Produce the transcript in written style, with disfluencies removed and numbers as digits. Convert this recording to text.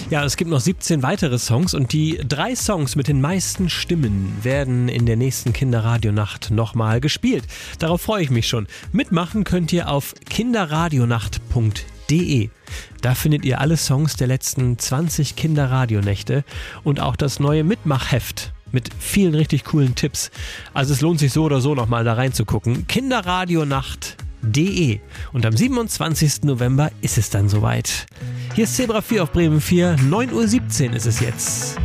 Ja, es gibt noch 17 weitere Songs und die 3 Songs mit den meisten Stimmen werden in der nächsten Kinderradionacht nochmal gespielt. Darauf freue ich mich schon. Mitmachen könnt ihr auf kinderradionacht.de. Da findet ihr alle Songs der letzten 20 Kinderradionächte und auch das neue Mitmachheft mit vielen richtig coolen Tipps. Also es lohnt sich so oder so nochmal da reinzugucken. Kinderradionacht.de. Und am 27. November ist es dann soweit. Hier ist Zebra 4 auf Bremen 4, 9:17 Uhr ist es jetzt.